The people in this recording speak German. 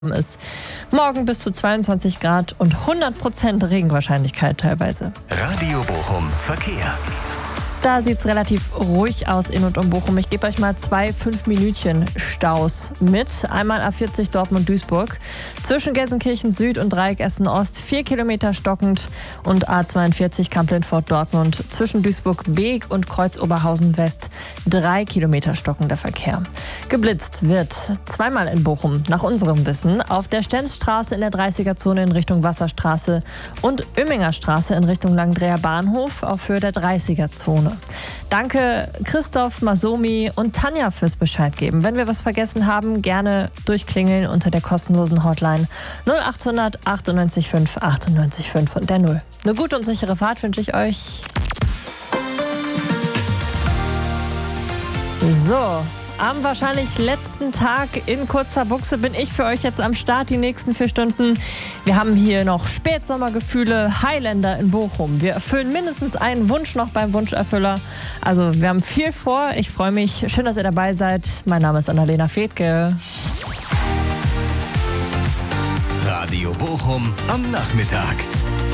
ist. Morgen bis zu 22 Grad und 100% Regenwahrscheinlichkeit teilweise. Radio Bochum Verkehr. Da sieht es relativ ruhig aus in und um Bochum. Ich gebe euch mal 2 5-Minütchen-Staus mit. Einmal A40 Dortmund-Duisburg. Zwischen Gelsenkirchen Süd und Dreieck Essen-Ost 4 Kilometer stockend. Und A42 Kamp-Lintfort-Dortmund zwischen Duisburg-Beek und Kreuz-Oberhausen-West 3 Kilometer stockender Verkehr. Geblitzt wird zweimal in Bochum, nach unserem Wissen. Auf der Stenzstraße in der 30er-Zone in Richtung Wasserstraße und Oemminger Straße in Richtung Langendreher Bahnhof auf Höhe der 30er-Zone. Danke Christoph, Masomi und Tanja fürs Bescheid geben. Wenn wir was vergessen haben, gerne durchklingeln unter der kostenlosen Hotline 0800 98 5 98 5 und der 0. Eine gute und sichere Fahrt wünsche ich euch. So, am wahrscheinlich letzten Tag in kurzer Buchse bin ich für euch jetzt am Start die nächsten 4 Stunden. Wir haben hier noch Spätsommergefühle, Highlander in Bochum. Wir erfüllen mindestens einen Wunsch noch beim Wunscherfüller. Also wir haben viel vor. Ich freue mich. Schön, dass ihr dabei seid. Mein Name ist Annalena Fedke. Radio Bochum am Nachmittag.